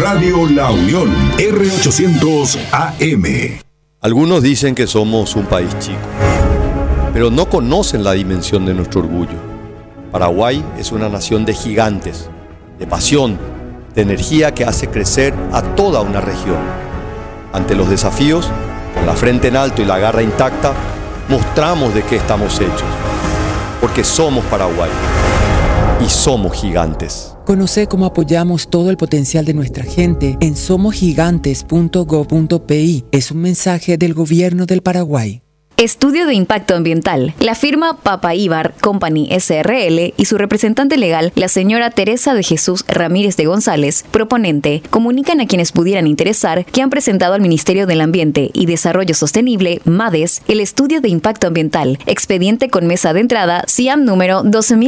Radio La Unión, R800 AM. Algunos dicen que somos un país chico, pero no conocen la dimensión de nuestro orgullo. Paraguay es una nación de gigantes, de pasión, de energía que hace crecer a toda una región. Ante los desafíos, con la frente en alto y la garra intacta, mostramos de qué estamos hechos. Porque somos Paraguay y somos gigantes. Conoce cómo apoyamos todo el potencial de nuestra gente en somosgigantes.go.pi. Es un mensaje del Gobierno del Paraguay. Estudio de impacto ambiental. La firma Papa Ibar Company SRL y su representante legal, la señora Teresa de Jesús Ramírez de González, proponente, comunican a quienes pudieran interesar que han presentado al Ministerio del Ambiente y Desarrollo Sostenible, MADES, el estudio de impacto ambiental, expediente con mesa de entrada CIAM número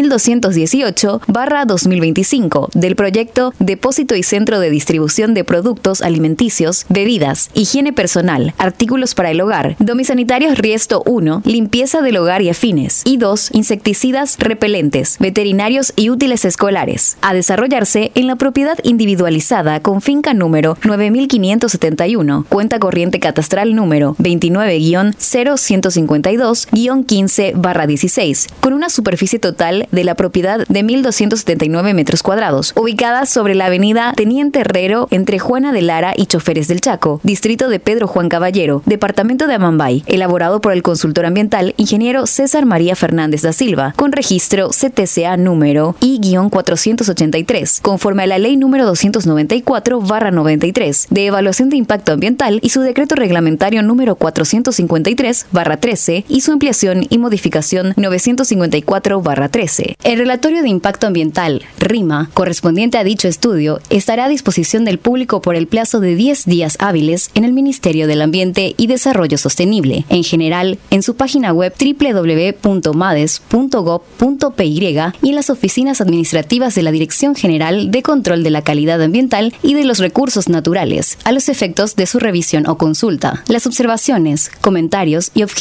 12218/2025, del proyecto Depósito y Centro de Distribución de Productos Alimenticios, Bebidas, Higiene Personal, Artículos para el Hogar, Domisanitarios Riesgos 1. Limpieza del hogar y afines. Y 2. Insecticidas repelentes, veterinarios y útiles escolares. A desarrollarse en la propiedad individualizada con finca número 9571, cuenta corriente catastral número 29-0152-15/16, con una superficie total de la propiedad de 1.279 metros cuadrados, ubicada sobre la avenida Teniente Herrero entre Juana de Lara y Choferes del Chaco, distrito de Pedro Juan Caballero, departamento de Amambay, elaborado por el consultor ambiental ingeniero César María Fernández da Silva, con registro CTCA número I-483, conforme a la ley número 294/93 de evaluación de impacto ambiental y su decreto reglamentario número 453/13 y su ampliación y modificación 954/13. El relatorio de impacto ambiental, RIMA, correspondiente a dicho estudio, estará a disposición del público por el plazo de 10 días hábiles en el Ministerio del Ambiente y Desarrollo Sostenible, en general en su página web www.mades.gov.py y en las oficinas administrativas de la Dirección General de Control de la Calidad Ambiental y de los Recursos Naturales, a los efectos de su revisión o consulta. Las observaciones, comentarios y objeciones